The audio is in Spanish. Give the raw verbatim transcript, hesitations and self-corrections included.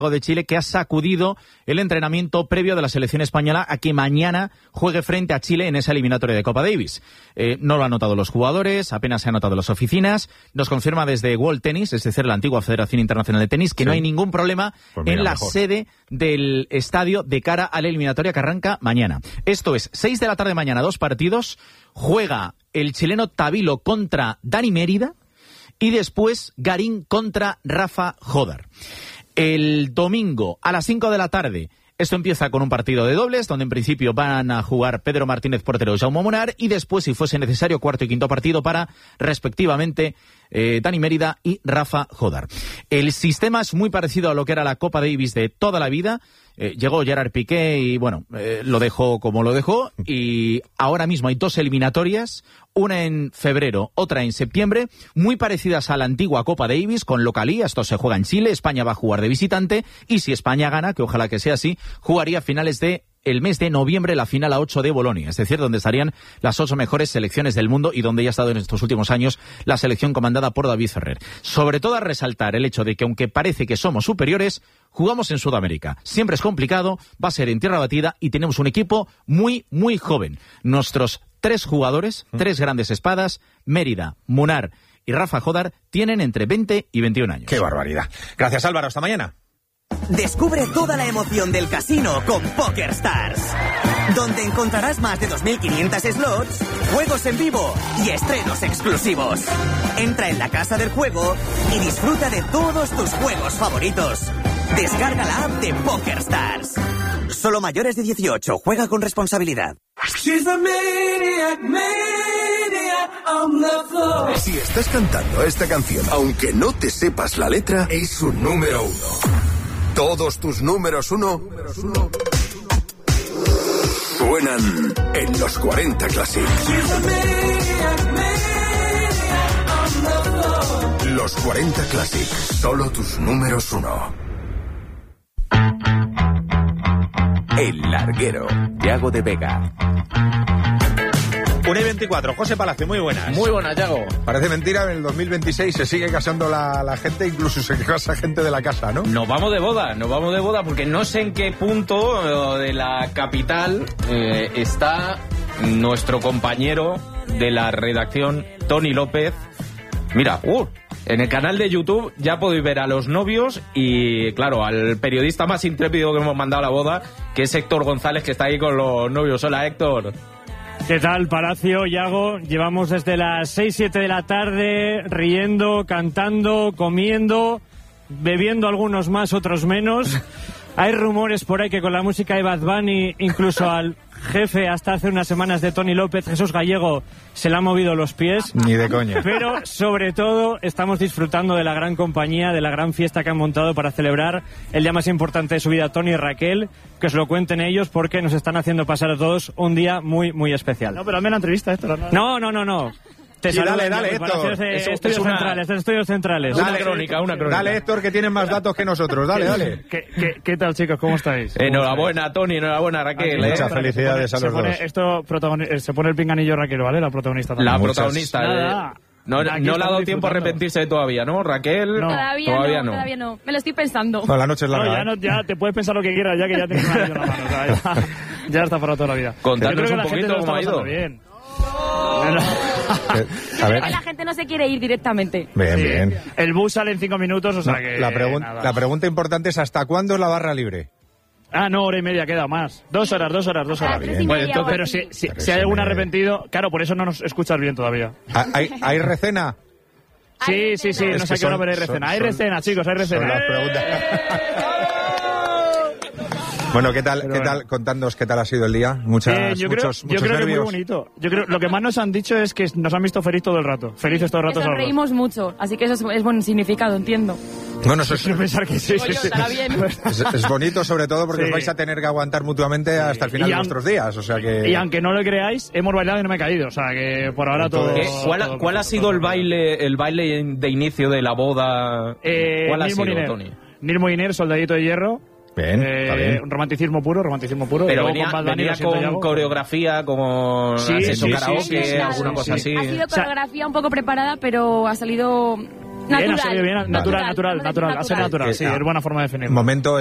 de Chile, que ha sacudido el entrenamiento previo de la selección española a que mañana juegue frente a Chile en esa eliminatoria de Copa Davis. Eh, no lo han notado los jugadores, apenas se han notado las oficinas. Nos confirma desde World Tennis, es decir, la antigua Federación Internacional de Tenis, que sí. no hay ningún problema pues mira, en la mejor. sede del estadio de cara a la eliminatoria que arranca mañana. Esto es seis de la tarde mañana, dos partidos. Juega el chileno Tabilo contra Dani Mérida y después Garín contra Rafa Jódar. El domingo a las cinco de la tarde, esto empieza con un partido de dobles, donde en principio van a jugar Pedro Martínez Portero y Jaume Munar, y después, si fuese necesario, cuarto y quinto partido para, respectivamente, eh, Dani Mérida y Rafa Jódar. El sistema es muy parecido a lo que era la Copa Davis de toda la vida. Eh, llegó Gerard Piqué y, bueno, eh, lo dejó como lo dejó, y ahora mismo hay dos eliminatorias, una en febrero, otra en septiembre, muy parecidas a la antigua Copa Davis, con localía. Esto se juega en Chile, España va a jugar de visitante, y si España gana, que ojalá que sea así, jugaría a finales de el mes de noviembre la final a ocho de Bolonia, es decir, donde estarían las ocho mejores selecciones del mundo y donde ya ha estado en estos últimos años la selección comandada por David Ferrer. Sobre todo a resaltar el hecho de que, aunque parece que somos superiores, jugamos en Sudamérica. Siempre es complicado, va a ser en tierra batida y tenemos un equipo muy, muy joven. Nuestros tres jugadores, tres grandes espadas, Mérida, Munar y Rafa Jódar, tienen entre veinte y veintiún años. ¡Qué barbaridad! Gracias, Álvaro. Hasta mañana. Descubre toda la emoción del casino con PokerStars, donde encontrarás más de dos mil quinientos slots, juegos en vivo y estrenos exclusivos. Entra en la casa del juego y disfruta de todos tus juegos favoritos. Descarga la app de PokerStars. Solo mayores de dieciocho. Juega con responsabilidad. Si estás cantando esta canción, aunque no te sepas la letra, es su número uno. Todos tus números uno suenan en los cuarenta Classic. Los cuarenta Classic, solo tus números uno. El Larguero, Yago de Vega. una y veinticuatro, José Palacio, muy buenas. Muy buenas, Yago. Parece mentira, en el dos mil veintiséis se sigue casando la, la gente, incluso se casa gente de la casa, ¿no? Nos vamos de boda, nos vamos de boda, porque no sé en qué punto de la capital eh, está nuestro compañero de la redacción, Tony López. Mira, uh, en el canal de YouTube ya podéis ver a los novios y, claro, al periodista más intrépido que hemos mandado a la boda, que es Héctor González, que está ahí con los novios. Hola, Héctor. ¿Qué tal, Palacio, Yago? Llevamos desde las seis, siete de la tarde riendo, cantando, comiendo, bebiendo algunos más, otros menos. Hay rumores por ahí que con la música de Bad Bunny, incluso al jefe hasta hace unas semanas de Tony López, Jesús Gallego, se le han movido los pies. Ni de coña. Pero, sobre todo, estamos disfrutando de la gran compañía, de la gran fiesta que han montado para celebrar el día más importante de su vida, Tony y Raquel. Que os lo cuenten ellos, porque nos están haciendo pasar a todos un día muy, muy especial. No, pero hazme la entrevista, esto. No, no, no, no. Te sí, dale, dale, Héctor. De Eso, estudios es una, centrales, de estudios centrales. Una dale, crónica, una crónica. Dale, Héctor, que tienes más datos que nosotros. Dale, dale. ¿Qué, qué, qué tal, chicos? ¿Cómo estáis? ¿Cómo enhorabuena, estáis? Tony, enhorabuena, Raquel. Ah, muchas eh. felicidades a los se pone, dos. Esto protagoni- se pone el pinganillo Raquel, ¿vale? La protagonista también. La Muchas. protagonista. Nada. Eh. No, no, no le ha dado tiempo a arrepentirse todavía, ¿no, Raquel? No. Todavía, todavía no, no. todavía no. Me lo estoy pensando. No, la noche es No, larga. ya, no, ya te puedes pensar lo que quieras, ya que ya tienes una en la mano. O sea, ya, ya está para toda la vida. Contadnos Yo creo que un la gente poquito lo cómo ha está ido. pasando bien. Eh, a ver. La gente no se quiere ir directamente. Bien, Sí. bien. El bus sale en cinco minutos, o sea No, que... la, pregun- nada. la pregunta importante es, ¿hasta cuándo es la barra libre? Ah, no, hora y media queda más. Dos horas, dos horas, dos A las horas. tres y Bueno, media entonces, o pero así. si, si, Pero si hay sí algún me- arrepentido... Claro, por eso no nos escuchas bien todavía. ¿Hay, hay, hay recena? Sí, Hay sí, sí, recena. no Es sé que a qué hora, son- pero hay son- recena. Hay son- recena, chicos, hay Son recena. las preguntas. Bueno, ¿qué tal, Pero qué bueno. tal? Contadnos qué tal ha sido el día. Muchas, Eh, yo creo, muchos, yo muchos creo que nervios. muy bonito. Yo creo, lo que más nos han dicho es que nos han visto feliz todo el rato. Felices todo el Que rato. los dos. sonreímos mucho, así que eso es, es buen significado, entiendo. Bueno, eso es, Quiero pensar que sí, Digo sí, yo, sí. estará bien. es, es bonito, sobre todo porque Sí. os vais a tener que aguantar mutuamente hasta el final Y de an- vuestros días. O sea que... Y aunque no lo creáis, hemos bailado y no me he caído. O sea que por ahora todo... ¿Qué? ¿Cuál, todo- cuál ha todo- sido todo- el baile el baile de inicio de la boda? Eh, ¿Cuál ha Neil sido, Moliner. Tony? Neil Moliner, soldadito de hierro. Bien, Eh, está bien. Un romanticismo puro, romanticismo puro. Pero Y luego venía, con Bad Bunny, venía lo siento, con Yago. coreografía, como Sí, has hecho sí, karaoke, sí, sí, sí, alguna sí, cosa sí. así. Ha sido O sea- coreografía un poco preparada, pero ha salido Bien, ha Natural. salido bien. Natural, natural, Natural. natural. Ha sido natural, sí, Ah. es buena forma de definirlo. Momento